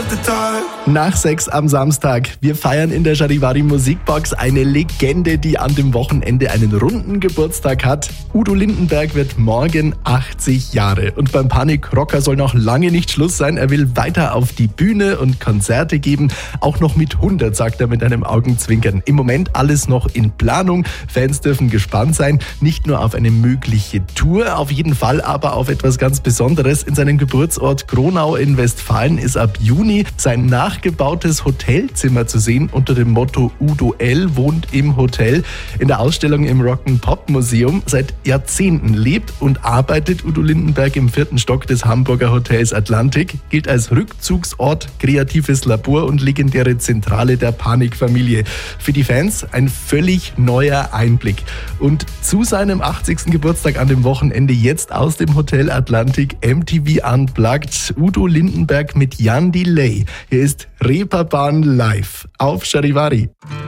Nach 6 am Samstag. Wir feiern in der Charivari Musikbox eine Legende, die an dem Wochenende einen runden Geburtstag hat. Udo Lindenberg wird morgen 80 Jahre. Und beim Panikrocker soll noch lange nicht Schluss sein. Er will weiter auf die Bühne und Konzerte geben. Auch noch mit 100, sagt er mit einem Augenzwinkern. Im Moment alles noch in Planung. Fans dürfen gespannt sein. Nicht nur auf eine mögliche Tour, auf jeden Fall aber auf etwas ganz Besonderes. In seinem Geburtsort Gronau in Westfalen ist ab Juni sein nachgebautes Hotelzimmer zu sehen unter dem Motto Udo L. wohnt im Hotel. In der Ausstellung im Rock'n'Pop-Museum. Seit Jahrzehnten lebt und arbeitet Udo Lindenberg im 4. Stock des Hamburger Hotels Atlantik, gilt als Rückzugsort, kreatives Labor und legendäre Zentrale der Panikfamilie. Für die Fans ein völlig neuer Einblick. Und zu seinem 80. Geburtstag an dem Wochenende jetzt aus dem Hotel Atlantik MTV Unplugged, Udo Lindenberg mit Jan Delay. Hier ist Reeperbahn live auf Charivari.